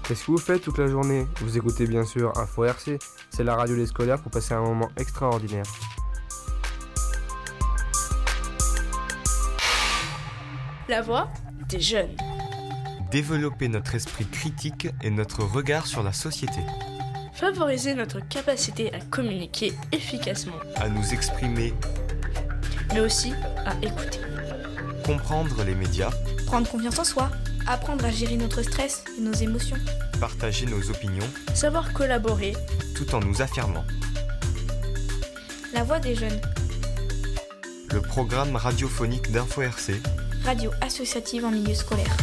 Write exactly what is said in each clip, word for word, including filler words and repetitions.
Qu'est-ce que vous faites toute la journée? Vous écoutez bien sûr Info R C, c'est la radio des scolaires pour passer un moment extraordinaire. La voix des jeunes. Développer notre esprit critique et notre regard sur la société. Favoriser notre capacité à communiquer efficacement. À nous exprimer. Mais aussi à écouter. Comprendre les médias. Prendre confiance en soi. Apprendre à gérer notre stress et nos émotions. Partager nos opinions. Savoir collaborer. Tout en nous affirmant. La voix des jeunes. Le programme radiophonique d'Info R C. Radio associative en milieu scolaire.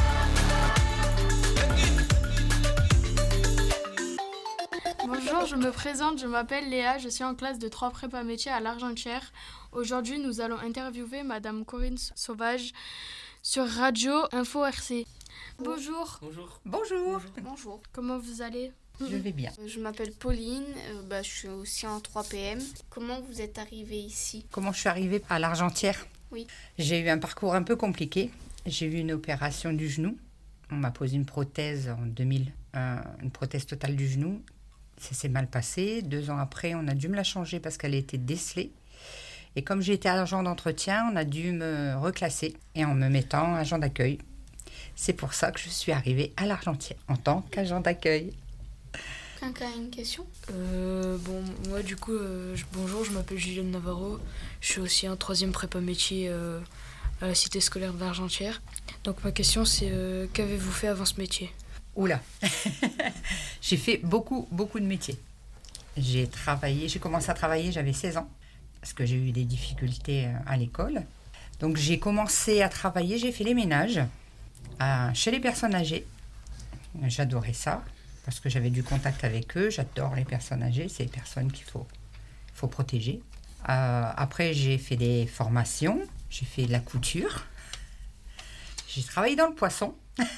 Bonjour, je me présente, je m'appelle Léa, je suis en classe de trois prépa métiers à l'Argentière. Aujourd'hui, nous allons interviewer Madame Corinne Sauvage sur Radio Info R C. Bonjour. Bonjour. Bonjour. Bonjour. Comment vous allez? Je vais bien. Je m'appelle Pauline, euh, bah, je suis aussi en trois P M. Comment vous êtes arrivée ici? Comment je suis arrivée à l'Argentière? Oui. J'ai eu un parcours un peu compliqué. J'ai eu une opération du genou. On m'a posé une prothèse en deux mille un, une prothèse totale du genou. Ça s'est mal passé. Deux ans après, on a dû me la changer parce qu'elle était décelée. Et comme j'étais agent d'entretien, on a dû me reclasser et en me mettant agent d'accueil. C'est pour ça que je suis arrivée à l'Argentière en tant qu'agent d'accueil. Quelqu'un a une question? euh, Bon, moi du coup, euh, je, bonjour, je m'appelle Julienne Navarro. Je suis aussi en troisième prépa métier euh, à la cité scolaire de l'Argentière. Donc ma question c'est, euh, qu'avez-vous fait avant ce métier? Oula. J'ai fait beaucoup, beaucoup de métiers. J'ai travaillé, j'ai commencé à travailler, j'avais seize ans, parce que j'ai eu des difficultés à l'école. Donc j'ai commencé à travailler, j'ai fait les ménages à, chez les personnes âgées. J'adorais ça, parce que j'avais du contact avec eux. J'adore les personnes âgées, c'est les personnes qu'il faut, faut protéger. Euh, après, j'ai fait des formations, j'ai fait de la couture. J'ai travaillé dans le poisson.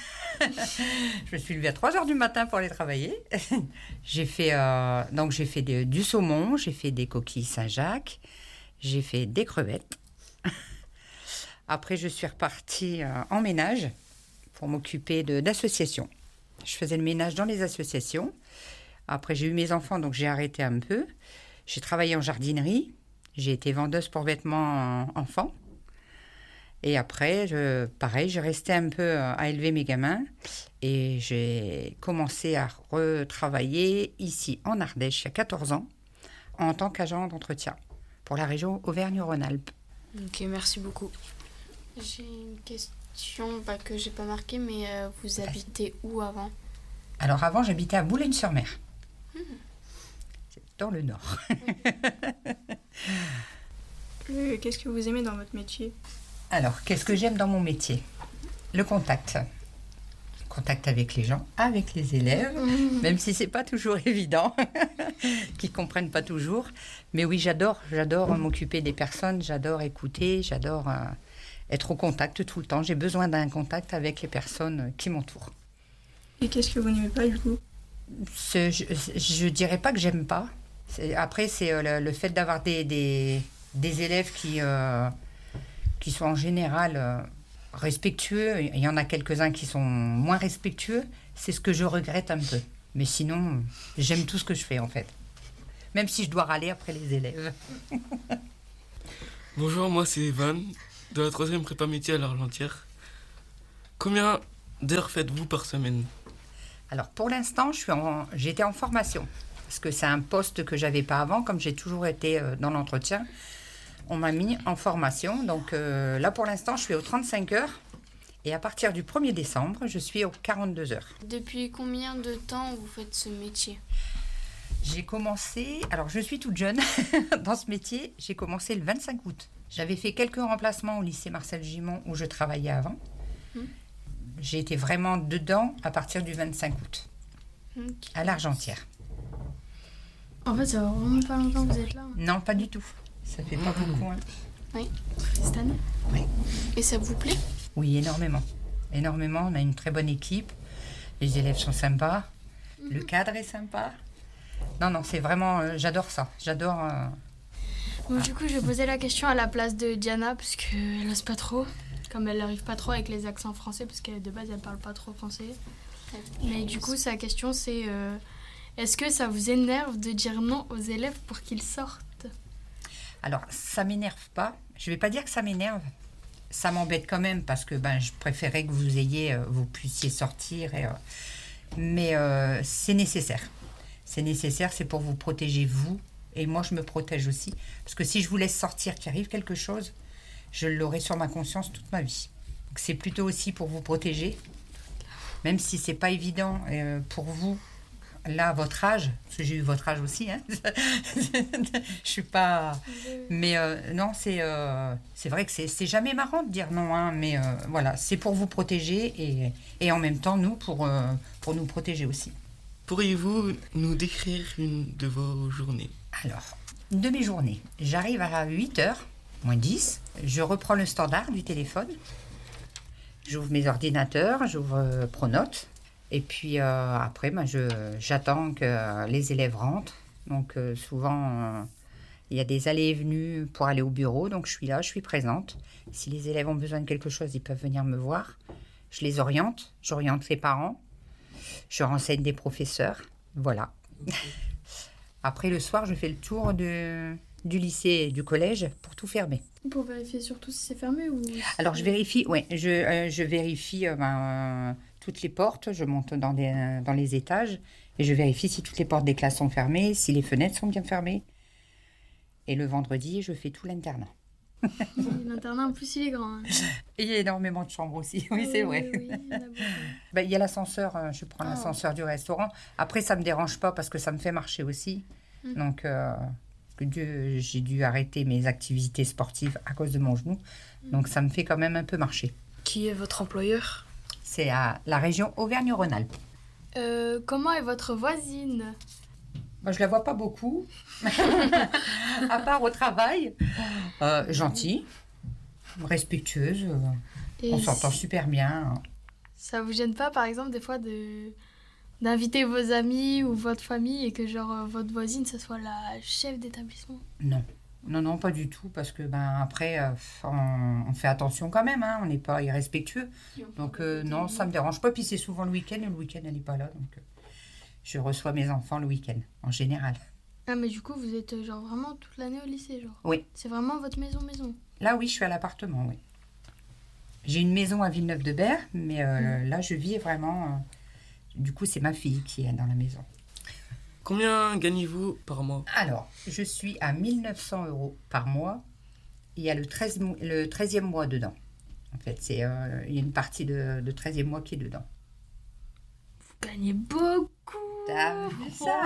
Je me suis levée à trois heures du matin pour aller travailler. J'ai fait, euh, donc j'ai fait de, du saumon, j'ai fait des coquilles Saint-Jacques, j'ai fait des crevettes. Après, je suis repartie euh, en ménage pour m'occuper de, d'associations. Je faisais le ménage dans les associations. Après, j'ai eu mes enfants, donc j'ai arrêté un peu. J'ai travaillé en jardinerie. J'ai été vendeuse pour vêtements enfants. Et après, je, pareil, j'ai resté un peu à élever mes gamins et j'ai commencé à retravailler ici en Ardèche il y a quatorze ans en tant qu'agent d'entretien pour la région Auvergne-Rhône-Alpes. Ok, merci beaucoup. J'ai une question bah, que j'ai pas marquée, mais euh, vous habitez où avant? Alors avant, j'habitais à Boulogne-sur-Mer. Mmh. C'est dans le nord. euh, Qu'est-ce que vous aimez dans votre métier? Alors, qu'est-ce que j'aime dans mon métier? Le contact. Le contact avec les gens, avec les élèves, mmh. même si c'est pas toujours évident, qu'ils comprennent pas toujours. Mais oui, j'adore, j'adore mmh. m'occuper des personnes, j'adore écouter, j'adore euh, être au contact tout le temps. J'ai besoin d'un contact avec les personnes qui m'entourent. Et qu'est-ce que vous n'aimez pas du coup? Ce, je, je dirais pas que j'aime pas. C'est, après, c'est euh, le, le fait d'avoir des, des, des élèves qui... Euh, qui sont en général euh, respectueux. Il y en a quelques-uns qui sont moins respectueux. C'est ce que je regrette un peu. Mais sinon, j'aime tout ce que je fais, en fait. Même si je dois râler après les élèves. Bonjour, moi c'est Evan, de la troisième prépa métier à l'Argentière. Combien d'heures faites-vous par semaine? Alors, pour l'instant, je suis en, j'étais en formation. Parce que c'est un poste que je n'avais pas avant, comme j'ai toujours été euh, dans l'entretien. On m'a mis en formation, donc euh, là pour l'instant je suis aux trente-cinq heures et à partir du premier décembre je suis aux quarante-deux heures. Depuis combien de temps vous faites ce métier? J'ai commencé, alors je suis toute jeune dans ce métier, j'ai commencé le vingt-cinq août. J'avais fait quelques remplacements au lycée Marcel Gimond où je travaillais avant. Mmh. J'ai été vraiment dedans à partir du vingt-cinq août, okay. à l'Argentière. En fait ça va vraiment pas longtemps que vous êtes là? Non, pas du tout. Ça fait pas beaucoup, hein. Oui. Cette année? Oui. Et ça vous plaît? Oui, énormément. Énormément. On a une très bonne équipe. Les élèves sont sympas. Mm-hmm. Le cadre est sympa. Non, non, c'est vraiment... Euh, j'adore ça. J'adore... Euh... Bon, du coup, je vais poser la question à la place de Diana, parce qu'elle n'ose pas trop. Comme elle n'arrive pas trop avec les accents français, parce que de base, elle parle pas trop français. Mais du coup, sa question, c'est euh, est-ce que ça vous énerve de dire non aux élèves pour qu'ils sortent? Alors, ça m'énerve pas. Je vais pas dire que ça m'énerve. Ça m'embête quand même parce que ben, je préférais que vous ayez, euh, vous puissiez sortir. Et, euh, mais euh, c'est nécessaire. C'est nécessaire, c'est pour vous protéger vous. Et moi, je me protège aussi. Parce que si je vous laisse sortir, qu'il arrive quelque chose, je l'aurai sur ma conscience toute ma vie. Donc, c'est plutôt aussi pour vous protéger. Même si c'est pas évident euh, pour vous, là, à votre âge, parce que j'ai eu votre âge aussi, hein. Je suis pas... Mais euh, non, c'est euh, c'est vrai que c'est, c'est jamais marrant de dire non, hein, mais euh, voilà, c'est pour vous protéger et, et en même temps, nous, pour, euh, pour nous protéger aussi. Pourriez-vous nous décrire une de vos journées? Alors, une de mes journées, j'arrive à huit heures, moins dix, je reprends le standard du téléphone, j'ouvre mes ordinateurs, j'ouvre euh, Pronote, et puis euh, après, ben, je, j'attends que euh, les élèves rentrent. Donc euh, souvent, euh, il y a des allées et venues pour aller au bureau, donc je suis là, je suis présente. Si les élèves ont besoin de quelque chose, ils peuvent venir me voir. Je les oriente, j'oriente les parents, je renseigne des professeurs, voilà. Après, le soir, je fais le tour de, du lycée et du collège pour tout fermer. Pour vérifier surtout si c'est fermé ou... Alors, je vérifie, ouais, je, euh, je vérifie euh, ben, euh, toutes les portes, je monte dans, des, euh, dans les étages et je vérifie si toutes les portes des classes sont fermées, si les fenêtres sont bien fermées. Et le vendredi, je fais tout l'internat. L'internat, en plus, il est grand. Hein. Et il y a énormément de chambres aussi, oui, c'est vrai. Oui, oui, il y en a beaucoup. Ben, il y a l'ascenseur, euh, je prends Ah. l'ascenseur du restaurant. Après, ça ne me dérange pas parce que ça me fait marcher aussi. Mm. Donc, euh, que Dieu, j'ai dû arrêter mes activités sportives à cause de mon genou. Donc, ça me fait quand même un peu marcher. Qui est votre employeur? C'est à la région Auvergne-Rhône-Alpes. Euh, comment est votre voisine? Moi, je la vois pas beaucoup, à part au travail. Euh, gentille, respectueuse, euh, Et on s'entend si- super bien. Ça vous gêne pas, par exemple, des fois, de d'inviter vos amis ou votre famille et que, genre, euh, votre voisine, ce soit la chef d'établissement? Non, non, non, pas du tout, parce que ben après, euh, on, on fait attention quand même, hein, on n'est pas irrespectueux. Donc euh, non, ça me dérange pas. Puis c'est souvent le week-end, et le week-end elle n'est pas là, donc euh, je reçois mes enfants le week-end en général. Ah, mais du coup, vous êtes, euh, genre, vraiment toute l'année au lycée, genre? Oui. C'est vraiment votre maison-maison? Là, oui, je suis à l'appartement, oui. J'ai une maison à Villeneuve-de-Berre, mais euh, Mm. là, je vis vraiment. euh, du coup, c'est ma fille qui est dans la maison. Combien gagnez-vous par mois? Alors, je suis à mille neuf cents euros par mois. Il y a le, treize, mo- le treizième mois dedans. En fait, c'est, euh, il y a une partie de, de treizième mois qui est dedans. Vous gagnez beaucoup! T'as vu ça?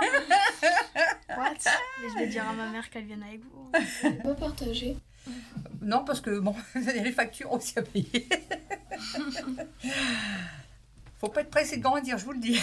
What? Mais je vais dire à ma mère qu'elle vienne avec vous. On peut partager. Non, parce que bon, il y a les factures aussi à payer. Faut pas être pressé de grandir, je vous le dis.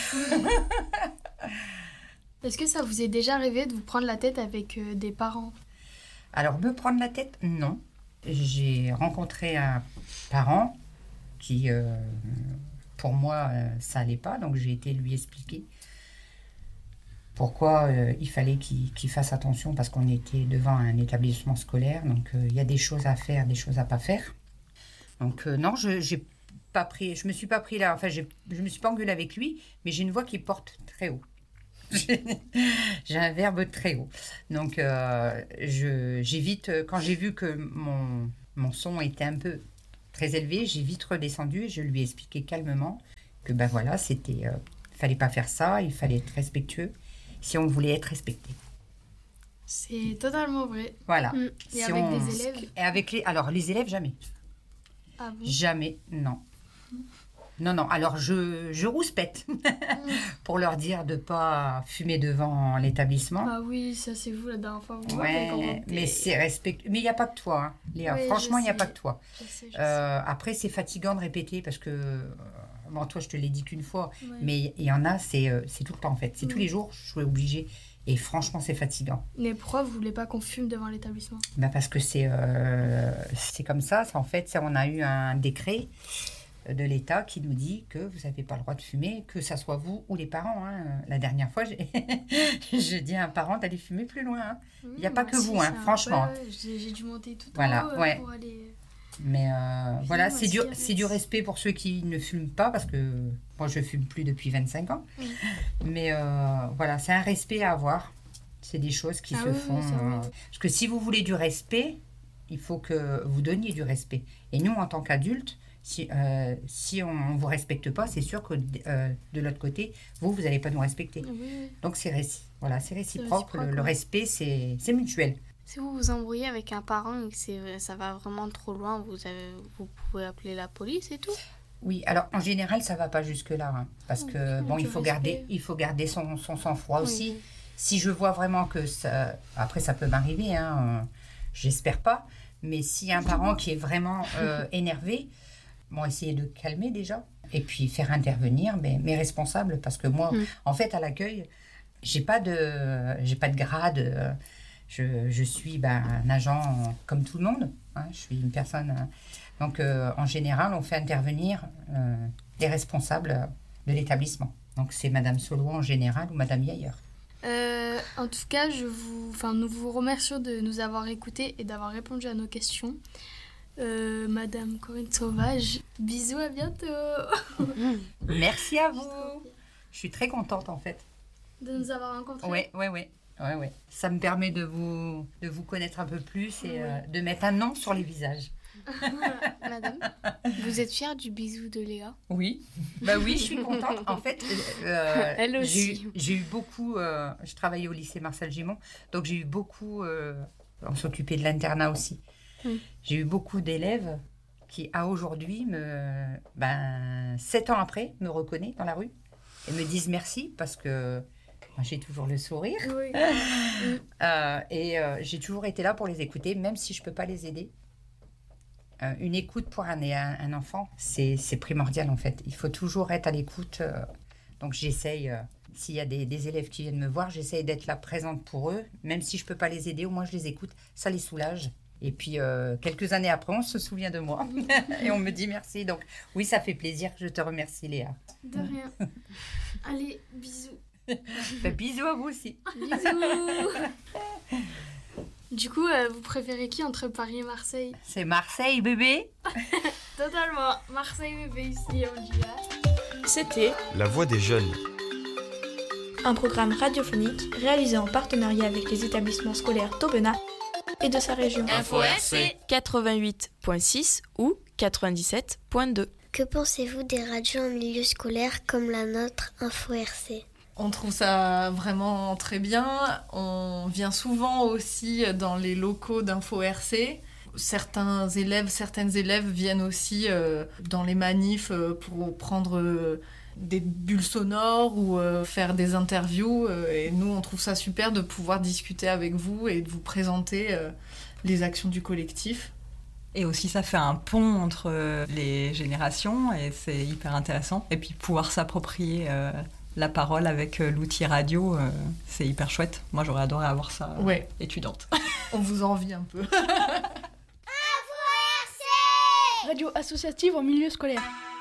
Est-ce que ça vous est déjà arrivé de vous prendre la tête avec euh, des parents? Alors, me prendre la tête, non. J'ai rencontré un parent qui, euh, pour moi, euh, ça allait pas, donc j'ai été lui expliquer pourquoi euh, il fallait qu'il qu'il fasse attention, parce qu'on était devant un établissement scolaire, donc euh, il y a des choses à faire, des choses à pas faire. Donc euh, non, je j'ai pas pris, je me suis pas pris là, enfin j'ai- je me suis pas engueulée avec lui, mais j'ai une voix qui porte très haut. J'ai j'ai un verbe très haut. Donc, euh, je- j'ai vite, quand j'ai vu que mon, mon son était un peu très élevé, j'ai vite redescendu et je lui ai expliqué calmement que ben voilà, c'était, euh, fallait pas faire ça, il fallait être respectueux si on voulait être respecté. C'est totalement vrai. Voilà. Mm. Et Si avec on- des élèves? Et avec les, alors les élèves, jamais. Ah bon? Jamais, non. Non, non. Alors, je, je rouspète pour leur dire de ne pas fumer devant l'établissement. Ah oui, ça c'est vous la dernière fois. Vous m'avez Ouais, commenté. mais c'est respectueux. Mais il n'y a pas que toi, hein, Léa. Oui, Franchement, il je n'y a sais. pas que toi. Je sais, je Euh, après, c'est fatigant de répéter parce que, euh, bon, toi, je te l'ai dit qu'une fois, sais. Ouais. mais il y en a, c'est euh, c'est tout le temps en fait. C'est tous Oui. les jours, je suis obligée. Et franchement, c'est fatigant. Mais pourquoi vous voulez pas qu'on fume devant l'établissement? Bah parce que c'est euh, c'est comme ça. C'est- En fait, c'est- on a eu un décret de l'État qui nous dit que vous n'avez pas le droit de fumer, que ça soit vous ou les parents. Hein. La dernière fois, j'ai j'ai dit à un parent d'aller fumer plus loin. Hein. Oui, y a pas moi que aussi, vous, hein, c'est un- franchement. ouais, ouais, j'ai j'ai dû monter tout en Voilà, haut euh, ouais. pour aller. Mais euh, voilà, moi, c'est du, cigarette. c'est du respect pour ceux qui ne fument pas, parce que moi, je fume plus depuis vingt-cinq ans. Oui. Mais euh, voilà, c'est un respect à avoir. C'est des choses qui Ah se oui, font. oui, c'est vrai. euh, parce que si vous voulez du respect, il faut que vous donniez du respect. Et nous, en tant qu'adultes, si, euh, si on ne vous respecte pas, c'est sûr que euh, de l'autre côté, vous, vous n'allez pas nous respecter. Oui, oui. Donc, c'est, réci- voilà, c'est réciproque. réciproque, le, le ouais. respect, c'est, c'est mutuel. Si vous vous embrouillez avec un parent et que c'est, ça va vraiment trop loin, vous, avez, vous pouvez appeler la police et tout. Oui, alors en général, ça ne va pas jusque-là. Hein, parce que, Ok, bon, du il faut respect. garder, il faut garder son, son sang-froid Oui. aussi. Si je vois vraiment que ça... Après, ça peut m'arriver, hein, euh, j'espère pas. Mais s'il y a un parent qui est vraiment euh, énervé, bon, essayer de calmer déjà. Et puis faire intervenir mes, mes responsables. Parce que moi, Mm. en fait, à l'accueil, j'ai pas de, j'ai pas de grade. euh, Je, je suis ben, un agent comme tout le monde. Hein, je suis une personne... euh, donc, euh, en général, on fait intervenir euh, les responsables de l'établissement. Donc, c'est Madame Solo en général ou Madame Yeyer. Euh, en tout cas, je vous, enfin, nous vous remercions de nous avoir écoutés et d'avoir répondu à nos questions. Euh, Madame Corinne Sauvage, bisous, à bientôt. Merci à vous. Je suis très contente en fait. De nous avoir rencontrés. Oui, oui, oui. Ouais, ouais. Ça me permet de vous, de vous connaître un peu plus et euh, de mettre un nom sur les visages. Madame, vous êtes fière du bisou de Léa? Oui, bah oui, je suis contente. En fait, euh, Elle j'ai aussi. eu, j'ai eu beaucoup. Euh, je travaillais au lycée Marcel Gimond, donc j'ai eu beaucoup. Euh, on s'occupait de l'internat aussi. Mm. J'ai eu beaucoup d'élèves qui, à aujourd'hui, me, ben, sept ans après, me reconnaissent dans la rue et me disent merci parce que moi, j'ai toujours le sourire. Oui. Euh, et euh, j'ai toujours été là pour les écouter, même si je ne peux pas les aider. Euh, une écoute pour un, un, un enfant, c'est, c'est primordial en fait. Il faut toujours être à l'écoute. Euh, donc j'essaye, euh, s'il y a des, des élèves qui viennent me voir, j'essaye d'être là présente pour eux. Même si je ne peux pas les aider, au moins je les écoute. Ça les soulage. Et puis euh, quelques années après, on se souvient de moi. Et on me dit merci. Donc oui, ça fait plaisir. Je te remercie Léa. De rien. Allez, bisous. Ben, bisous à vous aussi. Bisous. Du coup, euh, vous préférez qui entre Paris et Marseille? C'est Marseille, bébé. Totalement. Marseille, bébé, ici, on dit là. C'était La voix des jeunes. Un programme radiophonique réalisé en partenariat avec les établissements scolaires d'Aubenas et de sa région. Info R C quatre-vingt-huit point six ou quatre-vingt-dix-sept point deux. Que pensez-vous des radios en milieu scolaire comme la nôtre, Info R C? On trouve ça vraiment très bien. On vient souvent aussi dans les locaux d'Info R C. Certains élèves, certaines élèves viennent aussi euh, dans les manifs euh, pour prendre euh, des bulles sonores ou euh, faire des interviews. Euh, et nous, on trouve ça super de pouvoir discuter avec vous et de vous présenter euh, les actions du collectif. Et aussi, ça fait un pont entre les générations et c'est hyper intéressant. Et puis, pouvoir s'approprier euh, la parole avec euh, l'outil radio, euh, c'est hyper chouette. Moi, j'aurais adoré avoir ça euh, Ouais. étudiante. On vous envie un peu. Radio associative en milieu scolaire.